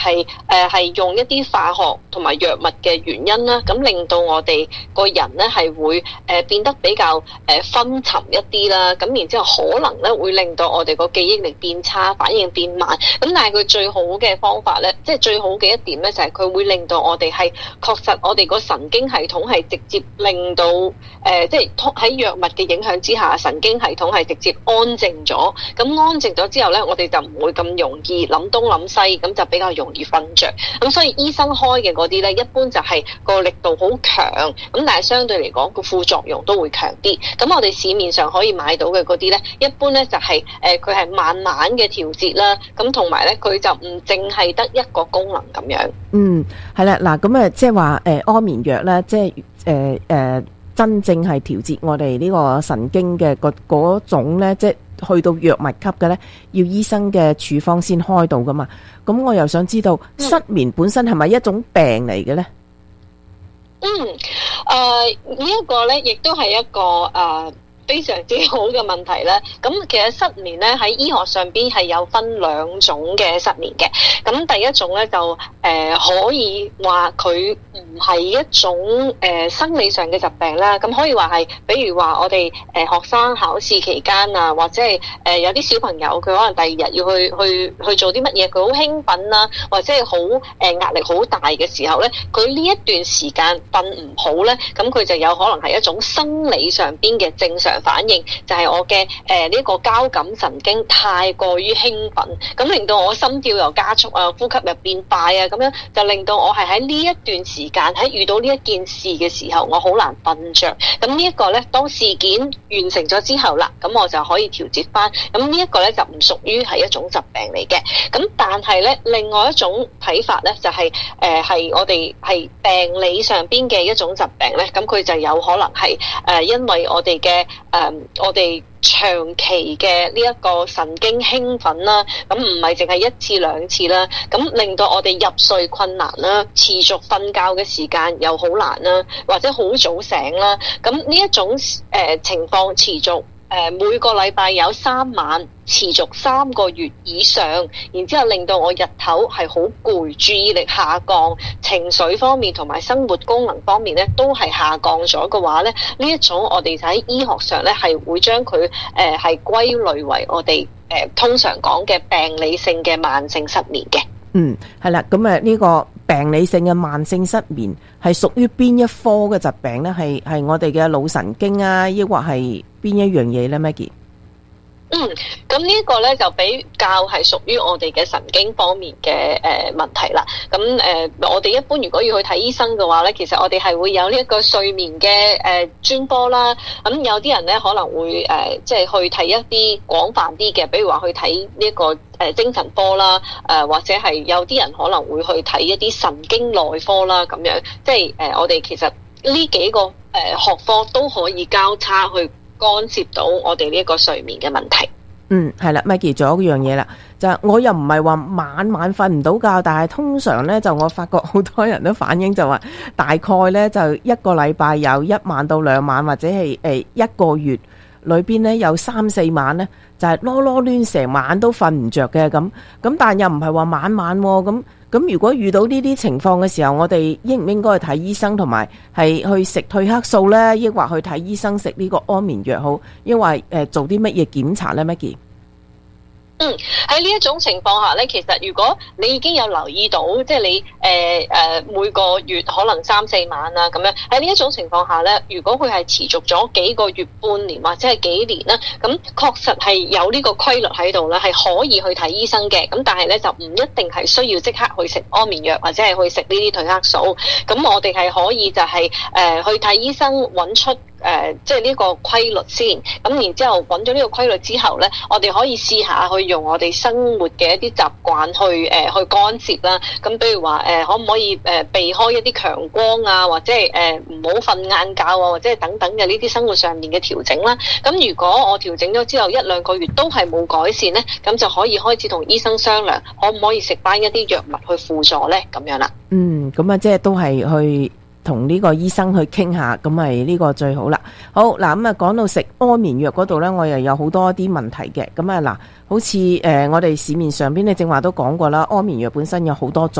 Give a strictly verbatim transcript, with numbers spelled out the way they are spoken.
係誒係用一啲化學同埋藥物嘅原因啦，咁令到我哋個人咧係會誒變得比較誒昏沉一啲啦，咁然之後可能咧會令到我哋個記憶力變差，反應變慢。咁但係佢最好嘅方法咧，即係最好嘅一點咧，就係佢會令到我哋係確實我哋個神經系統係直接令到誒即係喺藥物嘅影響之下，神經系統係直接安靜咗。咁安靜咗之後咧，我哋就唔會咁容易諗東諗西，咁就比較容易瞓着。咁所以醫生開嘅嗰啲咧，一般就係個力度好強，咁但係相對嚟講個副作用都會強啲。咁我哋市面上可以買到嘅嗰啲咧，一般咧就係誒佢係慢慢嘅調節啦，咁同埋咧佢就唔淨係得一個功能咁樣。 嗯，係啦，嗱咁啊，即係話誒安眠藥咧，即係誒誒真正係調節我哋呢個神經嘅嗰嗰種咧，即係去到藥物級嘅咧，要醫生嘅處方先開到噶嘛。咁我又想知道失眠本身係咪一種病嚟嘅咧？ 嗯，誒、呃這個、呢一個咧，亦都係一個誒。呃非常之好嘅問題咧，咁其實失眠咧喺醫學上邊係有分兩種嘅失眠嘅。咁第一種咧就誒、呃、可以話佢唔係一種誒、呃、生理上嘅疾病啦。咁可以話係，比如話我哋誒、呃、學生考試期間啊，或者係誒、呃、有啲小朋友佢可能第二日要去去去做啲乜嘢，佢好興奮啦，或者係好誒壓力好大嘅時候咧，佢呢一段時間瞓唔好咧，咁佢就有可能係一種生理上邊嘅正常反應，就係、是、我嘅誒呢個交感神經太過於興奮，咁令到我心跳又加速啊，呼吸又變快啊，咁樣就令到我係喺呢一段時間喺遇到呢一件事嘅時候，我好難瞓着。咁呢一個咧，當事件完成咗之後啦，咁我就可以調節翻。咁呢一個咧就唔屬於係一種疾病嚟嘅。咁但係咧，另外一種睇法咧就係誒係我哋係病理上邊嘅一種疾病咧，咁佢就有可能係誒、呃、因為我哋嘅。誒、嗯，我哋長期嘅呢一個神經興奮啦，咁唔係淨係一次兩次啦，咁令到我哋入睡困難啦，持續瞓覺嘅時間又好難啦，或者好早醒啦，咁呢一種誒、呃、情況持續。誒每個禮拜有三晚，持續三個月以上，然之後令到我日頭係好攰，注意力下降，情緒方面同埋生活功能方面咧都係下降咗嘅話咧，呢一種我哋就喺醫學上咧係會將佢誒係歸類為我哋誒、呃、通常講嘅病理性嘅慢性失眠嘅。 嗯，係啦，咁誒呢個病理性嘅慢性失眠係屬於邊一科嘅疾病咧？係係我哋嘅腦神經啊，抑或係邊一樣嘢咧 Maggie？ 嗯，咁呢一個咧就比較係屬於我哋嘅神經方面嘅誒、呃、問題啦。咁誒、呃，我哋一般如果要去睇醫生嘅話咧，其實我哋係會有呢一個睡眠嘅誒專科啦。咁有啲人咧可能會誒、呃、即係去睇一啲廣泛啲嘅，比如話去睇呢一個誒精神科啦，誒、呃、或者係有啲人可能會去睇一啲神經內科啦，咁樣即係誒、呃、我哋其實呢幾個誒、呃、學科都可以交叉去干涉到我哋呢一個睡眠嘅問題。 嗯，係啦 Maggie 仲有一樣嘢啦，就我又唔係話晚晚瞓唔到覺，但係通常咧就我發覺好多人都反映就話，大概咧就一個禮拜有一晚到兩晚，或者係誒一個月裏邊咧有三四晚咧就係囉囉攣，成晚都瞓唔着嘅咁。咁但又唔係話晚晚喎咁。咁如果遇到呢啲情況嘅時候，我哋應唔應該去睇醫生，同埋係去食褪黑素呢？抑或去睇醫生食呢個安眠藥好？因為誒做啲乜嘢檢查呢 Maggie？ 嗯，喺呢一種情況下咧，其實如果你已經有留意到，即係你誒誒、呃呃、每個月可能三四晚啊咁樣，喺呢一種情況下咧，如果佢係持續咗幾個月、半年或者係幾年啦，咁確實係有呢個規律喺度咧，係可以去睇醫生嘅。咁但係咧就唔一定係需要即刻去食安眠藥或者係去食呢啲褪黑素。咁我哋係可以就係、是、誒、呃、去睇醫生揾出。誒、呃，即係呢個規律先，咁然之後揾咗呢個規律之後咧，我哋可以試下去用我哋生活嘅一啲習慣去誒、呃、去干涉啦。咁比如話誒、呃，可唔可以誒、呃、避開一啲強光啊，或者係誒唔好瞓晏覺啊，或者係等等嘅呢啲生活上面嘅調整啦。咁如果我調整咗之後一兩個月都係冇改善咧，咁就可以開始同醫生商量，可唔可以食翻一啲藥物去輔助咧？咁樣啦。 嗯，咁啊，即係都係去同呢個醫生去傾下，咁咪呢個最好啦。好嗱，咁啊講到食安眠藥嗰度呢，我又有好多啲問題嘅。咁啊嗱，好似誒、呃、我哋市面上邊你正話都講過啦，安眠藥本身有好多種。